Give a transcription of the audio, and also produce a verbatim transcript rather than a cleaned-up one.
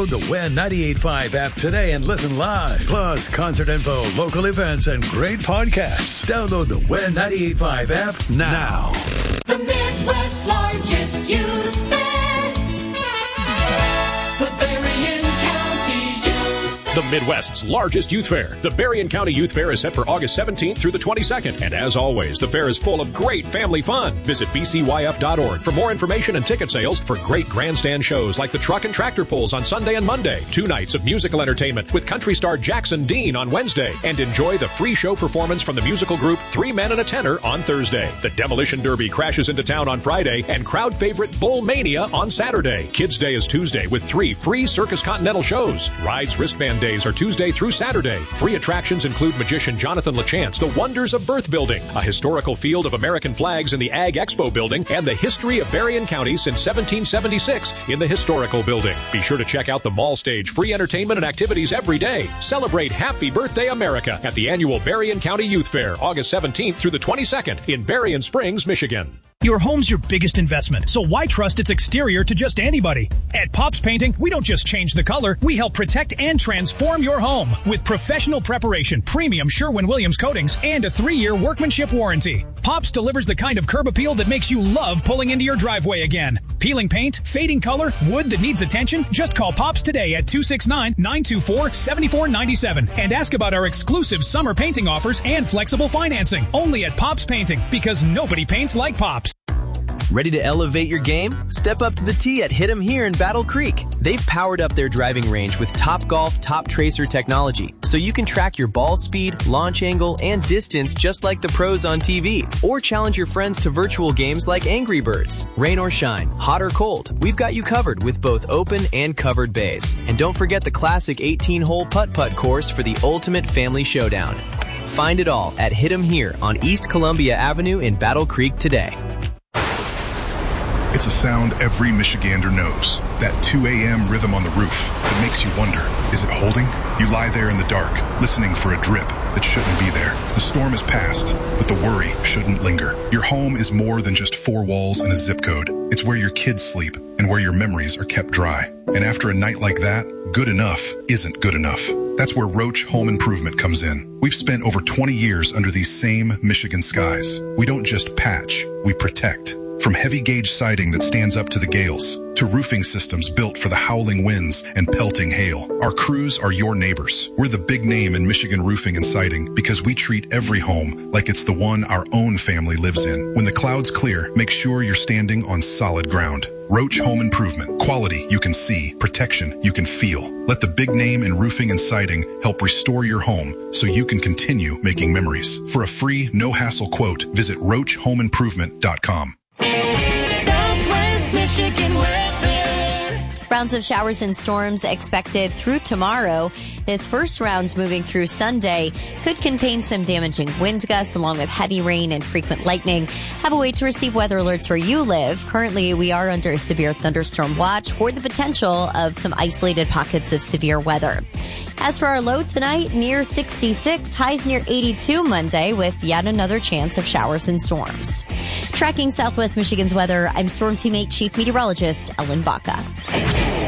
Download the Win ninety-eight point five app today and listen live. Plus, concert info, local events, and great podcasts. Download the Win ninety-eight point five app now. The Midwest's largest youth fair. The Berrien County Youth Fair. The Midwest's largest youth fair. The Berrien County Youth Fair is set for August seventeenth through the twenty-second. And as always, the fair is full of great family fun. Visit b c y f dot org for more information and ticket sales for great grandstand shows like the truck and tractor pulls on Sunday and Monday. Two nights of musical entertainment with country star Jackson Dean on Wednesday. And enjoy the free show performance from the musical group Three Men and a Tenor on Thursday. The Demolition Derby crashes into town on Friday and crowd favorite Bull Mania on Saturday. Kids Day is Tuesday with three free Circus Continental shows. Rides wristband days are Tuesday through Saturday. Free attractions include magician Jonathan LaChance, The Wonders of Birth Building, a historical field of American flags in the Ag Expo building, and the history of Berrien County since seventeen seventy-six in the historical building. Be sure to check out the mall stage, free entertainment and activities every day. Celebrate Happy Birthday America at the annual Berrien County Youth Fair, August seventeenth through the twenty-second in Berrien Springs, Michigan. Your home's your biggest investment, so why trust its exterior to just anybody? At Pops Painting, we don't just change the color, we help protect and transform your home with professional preparation, premium Sherwin-Williams coatings, and a three-year workmanship warranty. Pops delivers the kind of curb appeal that makes you love pulling into your driveway again. Peeling paint, fading color, wood that needs attention? Just call Pops today at two six nine, nine two four, seven four nine seven and ask about our exclusive summer painting offers and flexible financing. Only at Pops Painting, because nobody paints like Pops. Ready to elevate your game? Step up to the tee at Hit 'em Here in Battle Creek. They've powered up their driving range with Topgolf Top Tracer technology, so you can track your ball speed, launch angle, and distance just like the pros on T V. Or challenge your friends to virtual games like Angry Birds. Rain or shine, hot or cold, we've got you covered with both open and covered bays. And don't forget the classic eighteen-hole putt-putt course for the ultimate family showdown. Find it all at Hit 'em Here on East Columbia Avenue in Battle Creek today. It's a sound every Michigander knows. That two a.m. rhythm on the roof that makes you wonder, is it holding? You lie there in the dark, listening for a drip that shouldn't be there. The storm has passed, but the worry shouldn't linger. Your home is more than just four walls and a zip code. It's where your kids sleep and where your memories are kept dry. And after a night like that, good enough isn't good enough. That's where Roach Home Improvement comes in. We've spent over twenty years under these same Michigan skies. We don't just patch, we protect. From heavy gauge siding that stands up to the gales, to roofing systems built for the howling winds and pelting hail, our crews are your neighbors. We're the big name in Michigan roofing and siding because we treat every home like it's the one our own family lives in. When the clouds clear, make sure you're standing on solid ground. Roach Home Improvement. Quality you can see, protection you can feel. Let the big name in roofing and siding help restore your home so you can continue making memories. For a free, no-hassle quote, visit roach home improvement dot com. Southwest Michigan weather. Rounds of showers and storms expected through tomorrow. This first round's moving through Sunday could contain some damaging wind gusts along with heavy rain and frequent lightning. Have a way to receive weather alerts where you live. Currently, we are under a severe thunderstorm watch for the potential of some isolated pockets of severe weather. As for our low tonight, near sixty-six, highs near eighty-two Monday with yet another chance of showers and storms. Tracking Southwest Michigan's weather, I'm Storm Team eight Chief Meteorologist Ellen Baca.